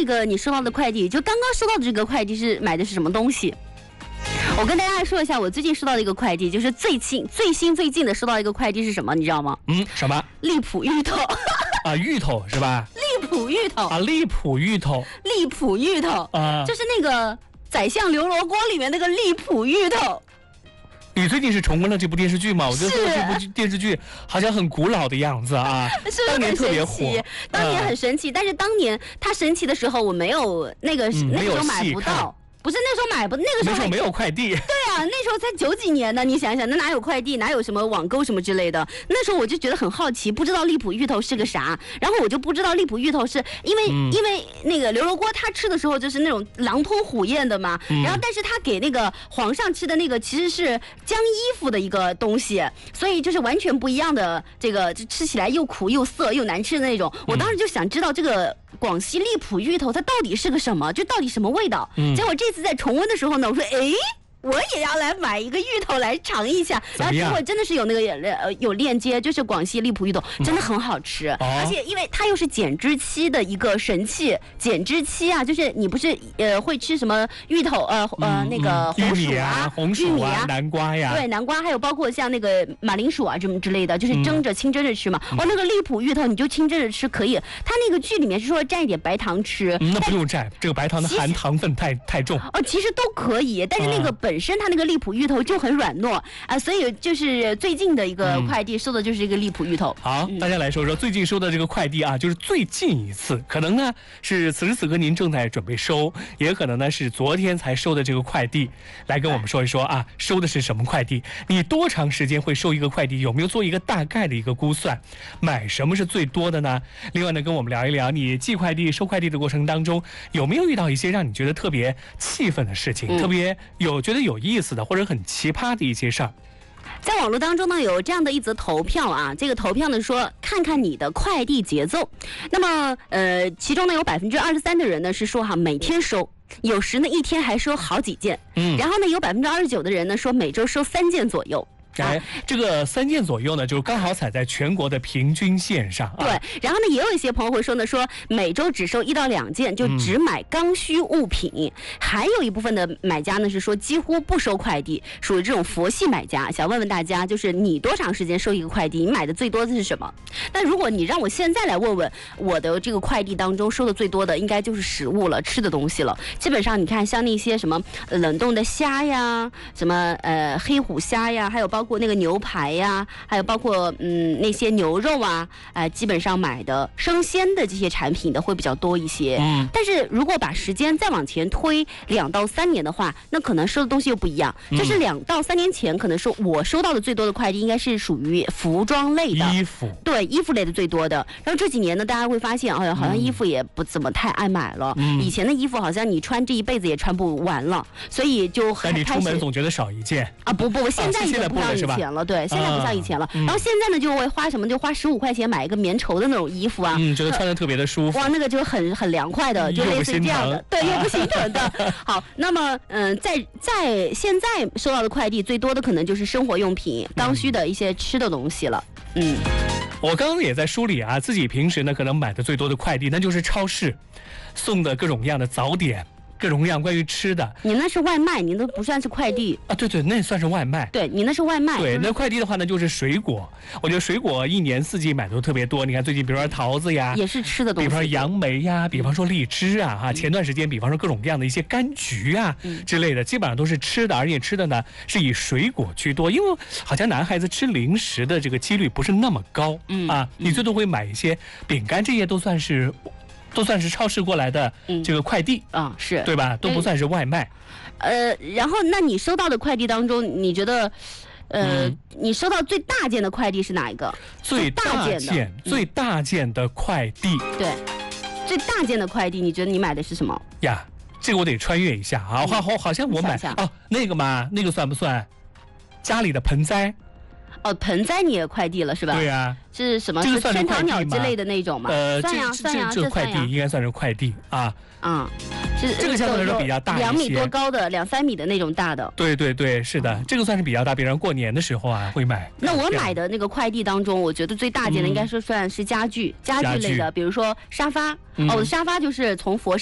一个你收到的快递，就刚刚收到的这个快递是买的是什么东西？我跟大家说一下，我最近收到的一个快递，就是最近的收到一个快递是什么，你知道吗？ 什么？ 荔浦芋头。 啊，芋头是吧？ 荔浦芋头啊，荔浦芋头。 荔浦芋头啊，就是那个《宰相刘罗锅》里面那个荔浦芋头。 你最近是重温了这部电视剧吗？我觉得这部电视剧好像很古老的样子啊，当年特别火， 当年很神奇。但是当年它神奇的时候，我没有那个那个时候买不到。不是那时候买不，那个时候没有快递。对啊，那时候才90几年呢，你想想，那哪有快递，哪有什么网购什么之类的？那时候我就觉得很好奇，不知道荔浦芋头是个啥，然后我就不知道荔浦芋头是因为那个刘罗锅他吃的时候就是那种狼吞虎咽的嘛，然后但是他给那个皇上吃的那个其实是将衣服的一个东西，所以就是完全不一样的，这个吃起来又苦又涩又难吃的那种。我当时就想知道这个广西荔浦芋头它到底是个什么，就到底什么味道？结果这次在重温的时候呢，我说我也要来买一个芋头来尝一下，然后结果真的是有那个有链接，就是广西荔浦芋头真的很好吃，而且因为它又是减脂期的一个神器，减脂期啊，就是你不是会吃什么芋头那个红薯啊南瓜呀， 对，南瓜还有包括像那个马铃薯啊这么之类的，就是清蒸着吃嘛。那个荔浦芋头你就清蒸着吃可以，它那个剧里面是说蘸一点白糖吃， 那不用蘸，这个白糖的含糖分太重。 其实都可以，但是那个本身它那个荔浦芋头就很软糯啊，所以就是最近的一个快递收的就是一个荔浦芋头。 好，大家来说说最近收的这个快递啊，就是最近一次，可能呢是此时此刻您正在准备收，也可能呢是昨天才收的这个快递，来跟我们说一说啊，收的是什么快递？你多长时间会收一个快递？有没有做一个大概的一个估算？买什么是最多的呢？另外呢，跟我们聊一聊你寄快递、收快递的过程当中，有没有遇到一些让你觉得特别气愤的事情，特别觉得有意思的或者很奇葩的一些事儿？ 在网络当中呢，有这样的一则投票啊，这个投票呢说看看你的快递节奏。那么其中呢有23%的人呢是说每天收，有时呢一天还收好几件，然后呢有29%的人呢说每周收3件左右。 这个3件左右呢，就是刚好踩在全国的平均线上。 对，然后呢，也有一些朋友会说呢，说每周只收1到2件，就只买刚需物品。还有一部分的买家呢是说几乎不收快递，属于这种佛系买家。想问问大家，就是你多长时间收一个快递？你买的最多的是什么？那如果你让我现在来问问我的这个快递当中收的最多的，应该就是食物了，吃的东西了。基本上你看，像那些什么冷冻的虾呀，什么黑虎虾呀，还有包括那个牛排呀，还有包括那些牛肉啊，基本上买的生鲜的这些产品的会比较多一些。但是如果把时间再往前推2到3年的话，那可能收的东西又不一样。就是2到3年前，可能说我收到的最多的快递应该是属于服装类的，对，衣服类的最多的。然后这几年呢，大家会发现，好像衣服也不怎么太爱买了。以前的衣服好像你穿这一辈子也穿不完了，所以就很但你出门总觉得少一件啊！不，现在已经不像以前了，对，现在不像以前了。然后现在呢，就会花15块钱买一个棉绸的那种衣服啊， 觉得穿的特别的舒服。 哇，那个就很凉快的，就类似于这样的，对，又不心疼的。好，那么在现在收到的快递最多的可能就是生活用品、刚需的一些吃的东西了。 我刚刚也在梳理啊，自己平时呢可能买的最多的快递，那就是超市送的各种各样的早点。各种各样关于吃的， 你那是外卖，你都不算是快递啊？对，那算是外卖。 对，你那是外卖。 对，那快递的话呢，就是水果。我觉得水果1年4季买的都特别多。你看最近，比如说桃子呀， 也是吃的东西。 比方说杨梅呀，比方说荔枝啊，前段时间，比方说各种各样的一些柑橘啊之类的，基本上都是吃的，而且吃的呢是以水果居多，因为好像男孩子吃零食的这个几率不是那么高啊。你最多会买一些饼干，这些都算是超市过来的这个快递是对吧？都不算是外卖。 然后那你收到的快递当中，你觉得你收到最大件的快递是哪一个？ 最大件的快递。 对，最大件的快递，你觉得你买的是什么呀？这个我得穿越一下啊！好像我买那个嘛，那个算不算家里的盆栽？ 盆栽你也快递了是吧？ 对呀。 是什么？ 这个算是天堂鸟之类的那种吗？算呀， 这个快递应该算是快递啊。这个相对来说比较大一些 ，2米多高的，2、3米的那种大的。 对，是的，这个算是比较大，比如过年的时候啊会买。 那我买的那个快递当中，我觉得最大件的应该是算是家具类的，比如说沙发。我的沙发就是从佛山